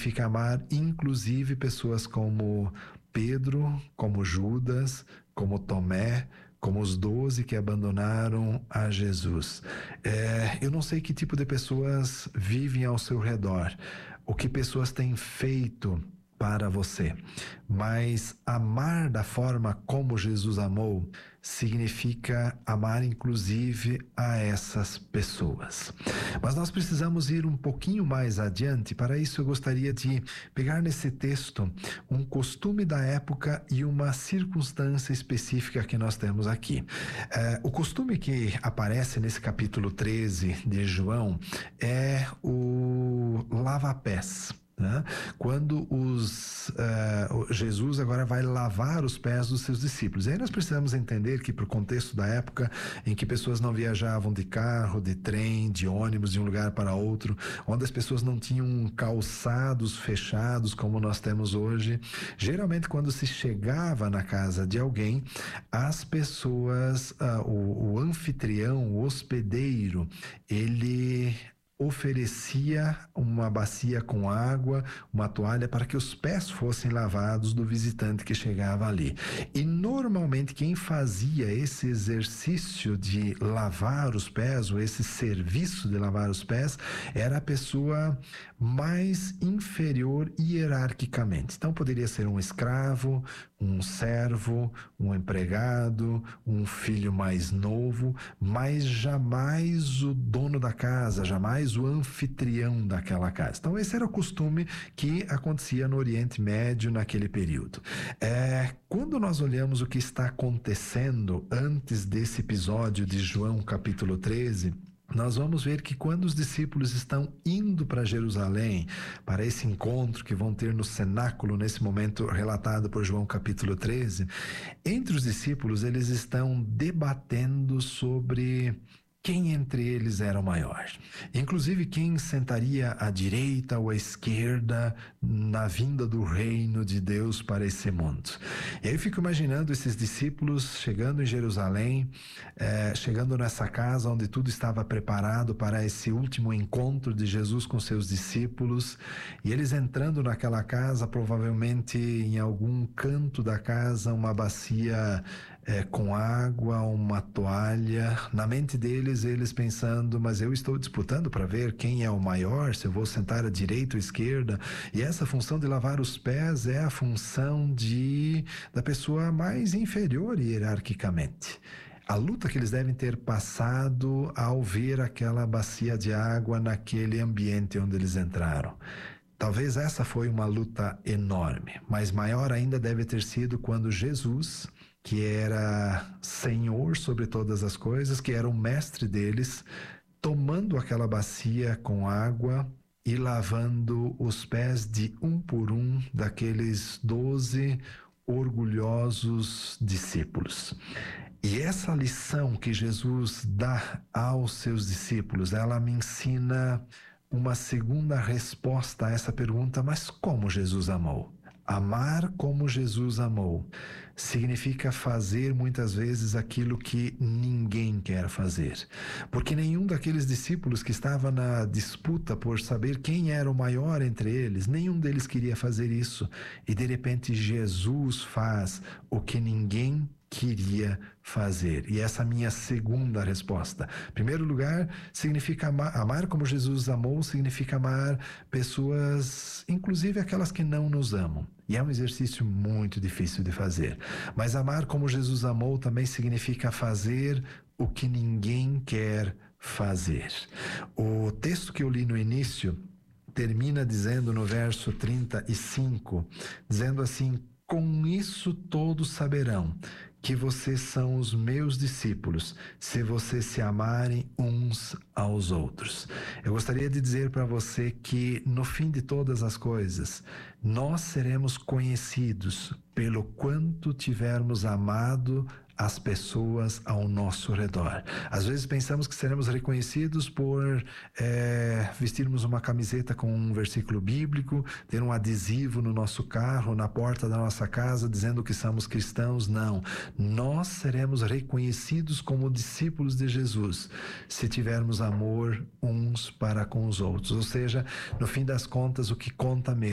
significa amar inclusive pessoas como Pedro, como Judas, como Tomé, como os 12 que abandonaram a Jesus. Eu não sei que tipo de pessoas vivem ao seu redor, o que pessoas têm feito para você, mas amar da forma como Jesus amou significa amar inclusive a essas pessoas. Mas nós precisamos ir um pouquinho mais adiante. Para isso eu gostaria de pegar nesse texto um costume da época e uma circunstância específica que nós temos aqui. O costume que aparece nesse capítulo 13 de João é o lava-pés. Né? Quando Jesus agora vai lavar os pés dos seus discípulos. E aí nós precisamos entender que, para o contexto da época em que pessoas não viajavam de carro, de trem, de ônibus, de um lugar para outro, onde as pessoas não tinham calçados fechados como nós temos hoje, geralmente quando se chegava na casa de alguém, as pessoas, o anfitrião, o hospedeiro, ele oferecia uma bacia com água, uma toalha para que os pés fossem lavados do visitante que chegava ali. E normalmente quem fazia esse exercício de lavar os pés, ou esse serviço de lavar os pés, era a pessoa mais inferior hierarquicamente. Então poderia ser um escravo, um servo, um empregado, um filho mais novo, mas jamais o dono da casa, jamais o anfitrião daquela casa. Então esse era o costume que acontecia no Oriente Médio naquele período. Quando nós olhamos o que está acontecendo antes desse episódio de João capítulo 13, nós vamos ver que quando os discípulos estão indo para Jerusalém, para esse encontro que vão ter no cenáculo, nesse momento relatado por João capítulo 13, entre os discípulos eles estão debatendo sobre quem entre eles era o maior. Inclusive quem sentaria à direita ou à esquerda na vinda do reino de Deus para esse mundo. E aí eu fico imaginando esses discípulos chegando em Jerusalém, chegando nessa casa onde tudo estava preparado para esse último encontro de Jesus com seus discípulos, e eles entrando naquela casa, provavelmente em algum canto da casa, uma bacia com água, uma toalha. Na mente deles, eles pensando, mas eu estou disputando para ver quem é o maior, se eu vou sentar à direita ou à esquerda, e essa função de lavar os pés é a função da pessoa mais inferior hierarquicamente. A luta que eles devem ter passado ao ver aquela bacia de água naquele ambiente onde eles entraram. Talvez essa foi uma luta enorme, mas maior ainda deve ter sido quando Jesus, que era Senhor sobre todas as coisas, que era o mestre deles, tomando aquela bacia com água e lavando os pés de um por um daqueles 12 orgulhosos discípulos. E essa lição que Jesus dá aos seus discípulos, ela me ensina uma segunda resposta a essa pergunta: mas como Jesus amou? Amar como Jesus amou significa fazer muitas vezes aquilo que ninguém quer fazer. Porque nenhum daqueles discípulos que estava na disputa por saber quem era o maior entre eles, nenhum deles queria fazer isso. E de repente Jesus faz o que ninguém queria fazer. E essa é a minha segunda resposta. Em primeiro lugar, significa amar como Jesus amou, significa amar pessoas, inclusive aquelas que não nos amam. E é um exercício muito difícil de fazer. Mas amar como Jesus amou também significa fazer o que ninguém quer fazer. O texto que eu li no início termina dizendo no verso 35, dizendo assim: com isso todos saberão que vocês são os meus discípulos, se vocês se amarem uns aos outros. Eu gostaria de dizer para você que, no fim de todas as coisas, nós seremos conhecidos pelo quanto tivermos amado as pessoas ao nosso redor. Às vezes pensamos que seremos reconhecidos por vestirmos uma camiseta com um versículo bíblico, ter um adesivo no nosso carro, na porta da nossa casa, dizendo que somos cristãos. Não. Nós seremos reconhecidos como discípulos de Jesus se tivermos amor uns para com os outros. Ou seja, no fim das contas, o que conta mesmo